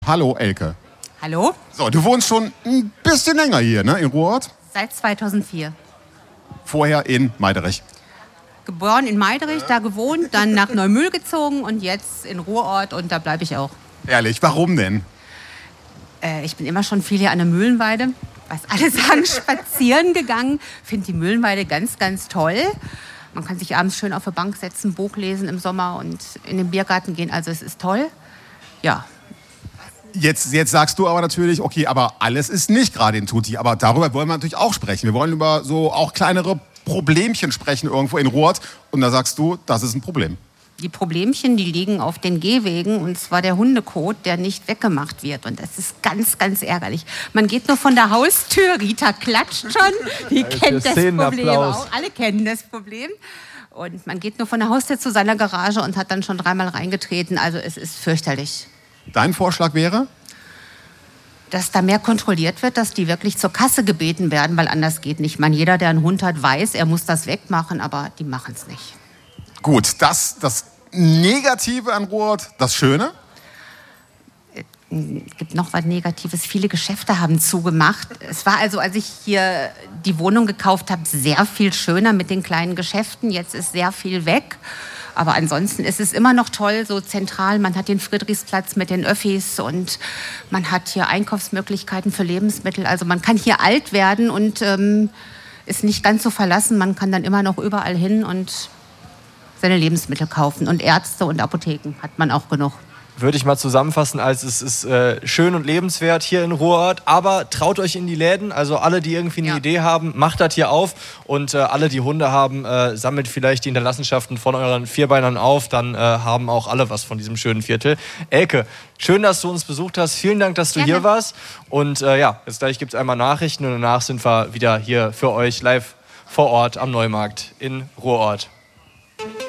Hallo Elke. Hallo? So, du wohnst schon ein bisschen länger hier, ne, in Ruhrort? Seit 2004. Vorher in Meiderich. Geboren in Meiderich, da gewohnt, dann nach Neumühl gezogen und jetzt in Ruhrort und da bleibe ich auch. Ehrlich, warum denn? Ich bin immer schon viel hier an der Mühlenweide, was alle sagen, spazieren gegangen. Finde die Mühlenweide ganz, ganz toll. Man kann sich abends schön auf der Bank setzen, Buch lesen im Sommer und in den Biergarten gehen. Also es ist toll. Ja. Jetzt sagst du aber natürlich, okay, aber alles ist nicht gerade in Tutti. Aber darüber wollen wir natürlich auch sprechen. Wir wollen über so auch kleinere Problemchen sprechen irgendwo in Ruhrort. Und da sagst du, das ist ein Problem. Die Problemchen, die liegen auf den Gehwegen und zwar der Hundekot, der nicht weggemacht wird. Und das ist ganz, ganz ärgerlich. Man geht nur von der Haustür, Rita klatscht schon, die kennt das Problem auch. Alle kennen das Problem. Und man geht nur von der Haustür zu seiner Garage und hat dann schon dreimal reingetreten. Also es ist fürchterlich. Dein Vorschlag wäre? Dass da mehr kontrolliert wird, dass die wirklich zur Kasse gebeten werden, weil anders geht nicht. Man, jeder, der einen Hund hat, weiß, er muss das wegmachen, aber die machen es nicht. Gut, das Negative an Ruhrort, das Schöne? Es gibt noch was Negatives. Viele Geschäfte haben zugemacht. Es war also, als ich hier die Wohnung gekauft habe, sehr viel schöner mit den kleinen Geschäften. Jetzt ist sehr viel weg. Aber ansonsten ist es immer noch toll, so zentral. Man hat den Friedrichsplatz mit den Öffis und man hat hier Einkaufsmöglichkeiten für Lebensmittel. Also man kann hier alt werden und ist nicht ganz so verlassen. Man kann dann immer noch überall hin und seine Lebensmittel kaufen. Und Ärzte und Apotheken hat man auch genug. Würde ich mal zusammenfassen, als es ist schön und lebenswert hier in Ruhrort, aber traut euch in die Läden, also alle, die irgendwie eine Idee haben, macht das hier auf und alle, die Hunde haben, sammelt vielleicht die Hinterlassenschaften von euren Vierbeinern auf, dann haben auch alle was von diesem schönen Viertel. Elke, schön, dass du uns besucht hast, vielen Dank, dass du hier warst und jetzt gleich gibt es einmal Nachrichten und danach sind wir wieder hier für euch live vor Ort am Neumarkt in Ruhrort.